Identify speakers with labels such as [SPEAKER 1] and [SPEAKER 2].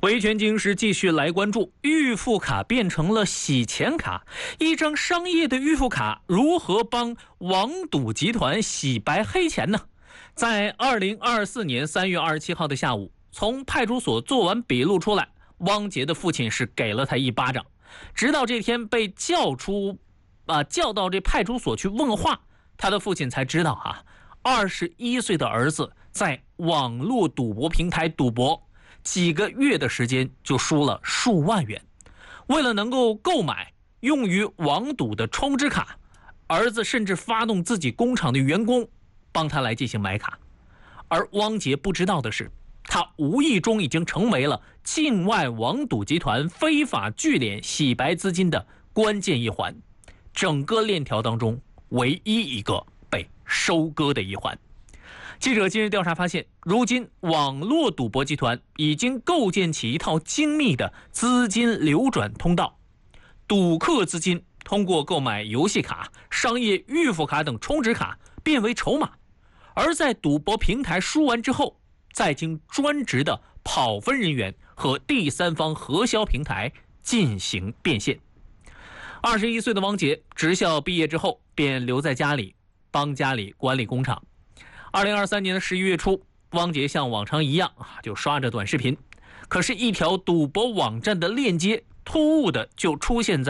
[SPEAKER 1] 维权经时继续来关注，预付卡变成了洗钱卡，一张商业的预付卡如何帮网赌集团洗白黑钱呢？在2024年3月27号的下午，从派出所做完笔录出来，汪杰的父亲是给了他一巴掌。直到这天被叫到这派出所去问话，他的父亲才知道21岁的儿子在网络赌博平台赌博，几个月的时间就输了数万元。为了能够购买用于网赌的充值卡，儿子甚至发动自己工厂的员工帮他来进行买卡。而汪杰不知道的是，他无意中已经成为了境外网赌集团非法聚敛洗白资金的关键一环，整个链条当中唯一一个被收割的一环。记者今日调查发现，如今网络赌博集团已经构建起一套精密的资金流转通道，赌客资金通过购买游戏卡、商业预付卡等充值卡变为筹码，而在赌博平台输完之后，再经专职的跑分人员和第三方核销平台进行变现。21岁的汪杰职校毕业之后便留在家里，帮家里管理工厂。2023年的11月初，汪杰像往常一样就刷着短视频，可是一条赌博网站的链接突兀的就出现在